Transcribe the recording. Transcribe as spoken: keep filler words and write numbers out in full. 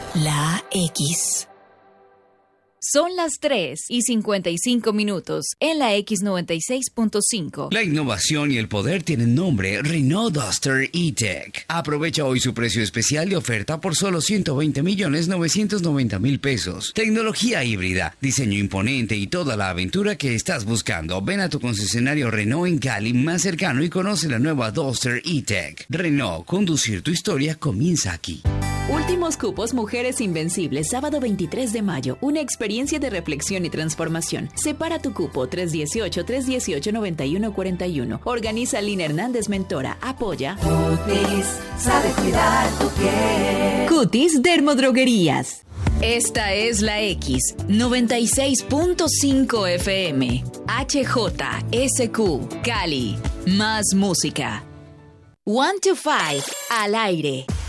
La X. Son las tres y cincuenta y cinco minutos en la X noventa y seis punto cinco. La innovación y el poder tienen nombre Renault Duster E-Tech. Aprovecha hoy su precio especial de oferta por solo ciento veinte millones novecientos noventa mil pesos. Tecnología híbrida, diseño imponente y toda la aventura que estás buscando. Ven a tu concesionario Renault en Cali más cercano y conoce la nueva Duster E-Tech. Renault, conducir tu historia comienza aquí. Últimos cupos Mujeres Invencibles, sábado veintitrés de mayo. Una experiencia de reflexión y transformación. Separa tu cupo tres dieciocho, tres dieciocho, noventa y uno cuarenta y uno. Organiza Lina Hernández Mentora. Apoya Cutis, sabe cuidar tu piel. Cutis Dermodroguerías. Esta es la X noventa y seis punto cinco F M. H J S Q Cali. Más música. One to Five al aire.